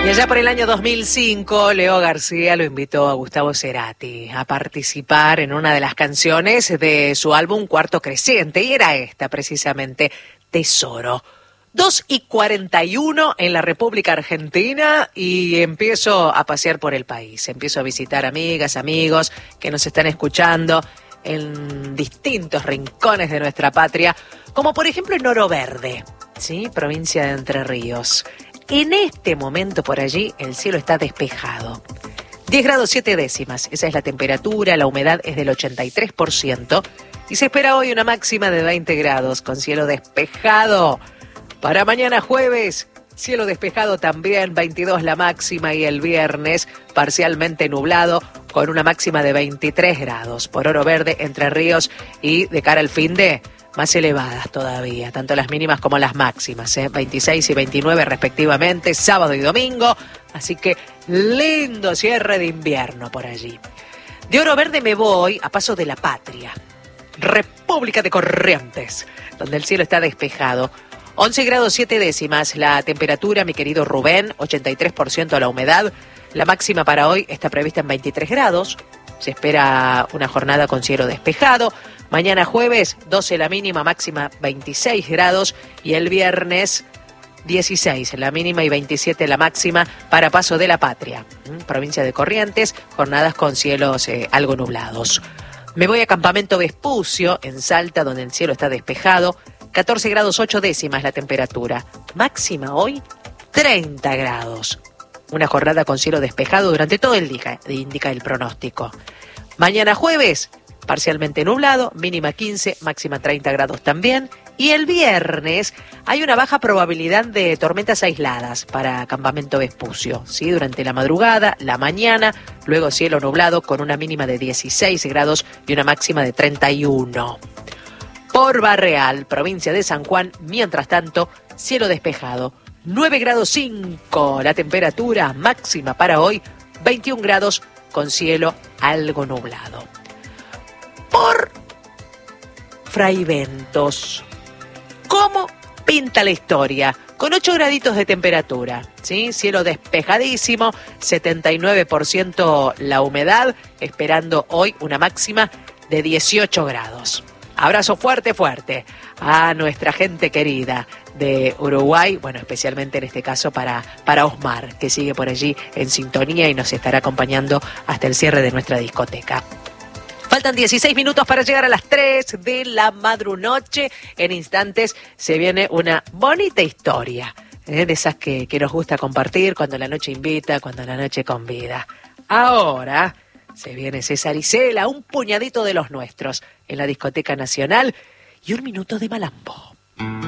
Y allá por el año 2005, Leo García lo invitó a Gustavo Cerati a participar en una de las canciones de su álbum Cuarto Creciente, y era esta precisamente, Tesoro. 2:41 en la República Argentina y empiezo a pasear por el país, empiezo a visitar amigas, amigos que nos están escuchando en distintos rincones de nuestra patria, como por ejemplo en Oro Verde, ¿sí? Provincia de Entre Ríos. En este momento por allí el cielo está despejado. 10 grados 7 décimas, esa es la temperatura, la humedad es del 83% y se espera hoy una máxima de 20 grados con cielo despejado. Para mañana jueves, cielo despejado también, 22 la máxima, y el viernes parcialmente nublado con una máxima de 23 grados. Por Oro Verde, Entre Ríos, y de cara al fin de más elevadas todavía, tanto las mínimas como las máximas, 26 y 29 respectivamente, sábado y domingo, así que lindo cierre de invierno por allí. De Oro Verde me voy a Paso de la Patria, República de Corrientes, donde el cielo está despejado. 11 grados 7 décimas la temperatura, mi querido Rubén, 83% la humedad. La máxima para hoy está prevista en 23 grados. Se espera una jornada con cielo despejado. Mañana jueves, 12 la mínima, máxima 26 grados. Y el viernes, 16 la mínima y 27 la máxima para Paso de la Patria, provincia de Corrientes, jornadas con cielos algo nublados. Me voy a Campamento Vespucio, en Salta, donde el cielo está despejado. 14 grados 8 décimas la temperatura. Máxima hoy, 30 grados. Una jornada con cielo despejado durante todo el día, indica el pronóstico. Mañana jueves, parcialmente nublado, mínima 15, máxima 30 grados también. Y el viernes hay una baja probabilidad de tormentas aisladas para Campamento Vespucio, ¿sí? Durante la madrugada, la mañana, luego cielo nublado con una mínima de 16 grados y una máxima de 31. Por Barreal, provincia de San Juan, mientras tanto, cielo despejado. 9 grados 5 la temperatura, máxima para hoy, 21 grados con cielo algo nublado. Por Fraiventos, ¿cómo pinta la historia? Con 8 graditos de temperatura, ¿sí? Cielo despejadísimo, 79% la humedad, esperando hoy una máxima de 18 grados. Abrazo fuerte, fuerte a nuestra gente querida de Uruguay, bueno, especialmente en este caso para Osmar, que sigue por allí en sintonía y nos estará acompañando hasta el cierre de nuestra discoteca. Faltan 16 minutos para llegar a las 3 de la madrunoche. En instantes se viene una bonita historia, de esas que nos gusta compartir cuando la noche invita, cuando la noche convida. Ahora se viene César Isela, un puñadito de los nuestros en la Discoteca Nacional y un minuto de Malambo.